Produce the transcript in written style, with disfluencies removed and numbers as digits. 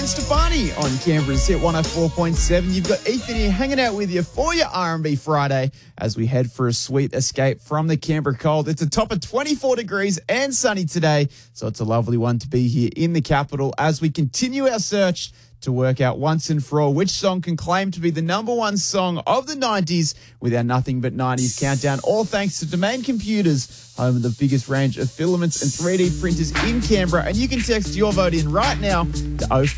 Stefani on Canberra's Hit 104.7. You've got Ethan here hanging out with you for your R&B Friday as we head for a sweet escape from the Canberra cold. It's a top of 24 degrees and sunny today, so it's a lovely one to be here in the capital as we continue our search to work out once and for all which song can claim to be the number one song of the 90s with our Nothing But 90s countdown, all thanks to Domain Computers, home of the biggest range of filaments and 3D printers in Canberra. And you can text your vote in right now to